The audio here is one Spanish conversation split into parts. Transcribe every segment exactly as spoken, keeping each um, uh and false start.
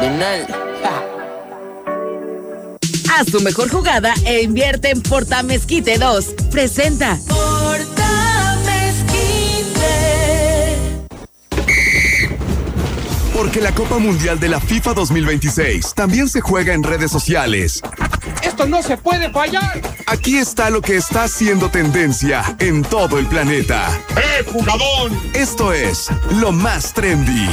Cardenal. Haz tu mejor jugada e invierte en Porta Mezquite dos. Presenta Porta Mezquite. Porque la Copa Mundial de la FIFA dos mil veintiséis también se juega en redes sociales. ¡Esto no se puede fallar! Aquí está lo que está haciendo tendencia en todo el planeta. ¡Eh, jugadón! Esto es lo más trendy.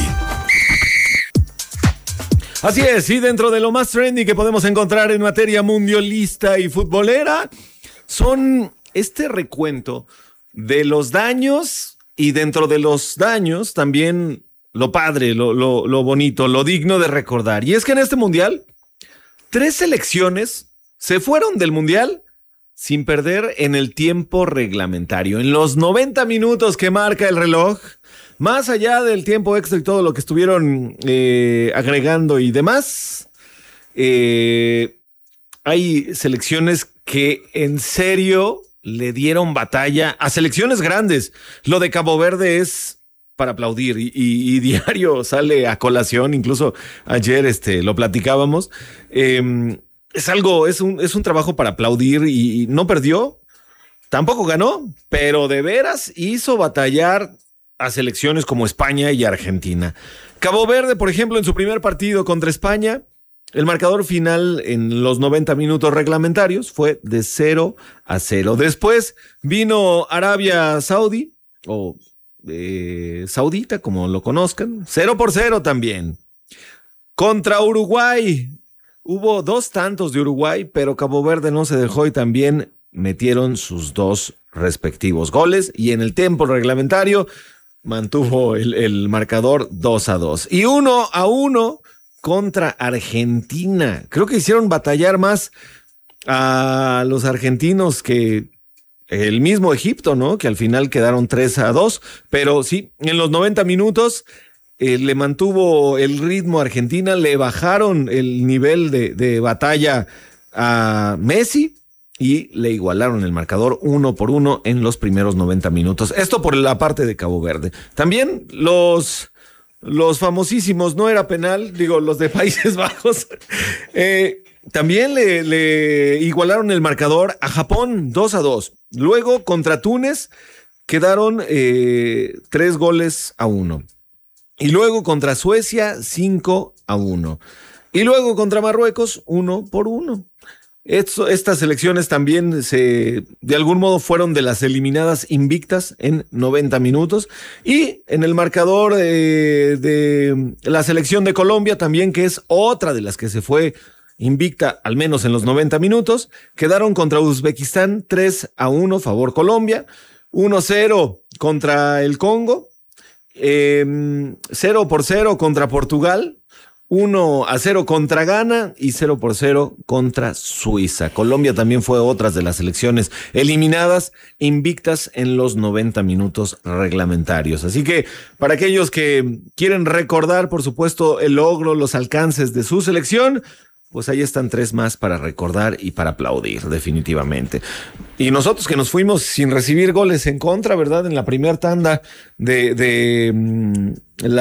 Así es, y dentro de lo más trendy que podemos encontrar en materia mundialista y futbolera, son este recuento de los daños y dentro de los daños también lo padre, lo, lo, lo bonito, lo digno de recordar. Y es que en este mundial, tres selecciones se fueron del mundial sin perder en el tiempo reglamentario. En los noventa minutos que marca el reloj, más allá del tiempo extra y todo lo que estuvieron eh, agregando y demás, eh, hay selecciones que en serio le dieron batalla a selecciones grandes. Lo de Cabo Verde es para aplaudir y, y, y diario sale a colación, incluso ayer este, lo platicábamos. Eh, es algo, es un, es un trabajo para aplaudir y, y no perdió, tampoco ganó, pero de veras hizo batallar a selecciones como España y Argentina. Cabo Verde, por ejemplo, en su primer partido contra España, el marcador final en los noventa minutos reglamentarios fue de cero a cero. Después vino Arabia Saudí, o eh, Saudita, como lo conozcan, cero por cero también. Contra Uruguay, hubo dos tantos de Uruguay, pero Cabo Verde no se dejó y también metieron sus dos respectivos goles. Y en el tiempo reglamentario mantuvo el, el marcador dos a dos. Y uno a uno contra Argentina. Creo que hicieron batallar más a los argentinos que el mismo Egipto, ¿no? Que al final quedaron tres a dos. Pero sí, en los noventa minutos eh, le mantuvo el ritmo a Argentina. Le bajaron el nivel de, de batalla a Messi y le igualaron el marcador uno por uno en los primeros noventa minutos. Esto por la parte de Cabo Verde. También los, los famosísimos, no era penal, digo, los de Países Bajos, eh, también le, le igualaron el marcador a Japón dos a dos. Luego contra Túnez quedaron eh, tres goles a uno. Y luego contra Suecia cinco a uno. Y luego contra Marruecos uno por uno. Esto, estas selecciones también se, de algún modo fueron de las eliminadas invictas en noventa minutos. Y en el marcador eh, de la selección de Colombia también, que es otra de las que se fue invicta, al menos en los noventa minutos, quedaron contra Uzbekistán tres a uno, favor Colombia, uno a cero contra el Congo, eh, cero por cero contra Portugal, uno a cero contra Ghana y cero por cero contra Suiza. Colombia también fue otra de las selecciones eliminadas, invictas en los noventa minutos reglamentarios. Así que para aquellos que quieren recordar, por supuesto, el logro, los alcances de su selección, pues ahí están tres más para recordar y para aplaudir, definitivamente. Y nosotros que nos fuimos sin recibir goles en contra, ¿verdad? En la primera tanda de, de mm,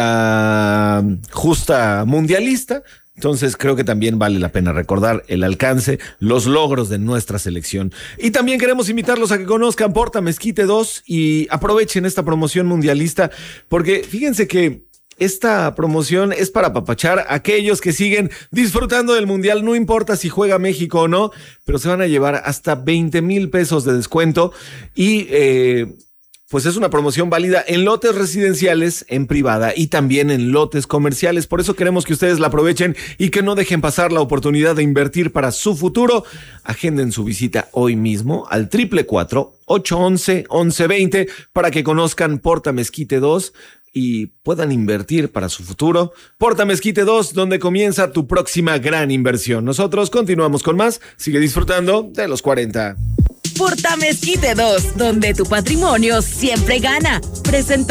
la justa mundialista. Entonces creo que también vale la pena recordar el alcance, los logros de nuestra selección. Y también queremos invitarlos a que conozcan Porta Mezquite dos y aprovechen esta promoción mundialista, porque fíjense que esta promoción es para apapachar a aquellos que siguen disfrutando del mundial, no importa si juega México o no, pero se van a llevar hasta veinte mil pesos de descuento y eh, pues es una promoción válida en lotes residenciales, en privada y también en lotes comerciales. Por eso queremos que ustedes la aprovechen y que no dejen pasar la oportunidad de invertir para su futuro. Agenden su visita hoy mismo al triple cuatro, ocho once, once veinte para que conozcan Porta Mezquite dos y puedan invertir para su futuro. Porta Mezquite dos, donde comienza tu próxima gran inversión. Nosotros continuamos con más. Sigue disfrutando de los cuarenta. Porta Mezquite dos, donde tu patrimonio siempre gana. Presentó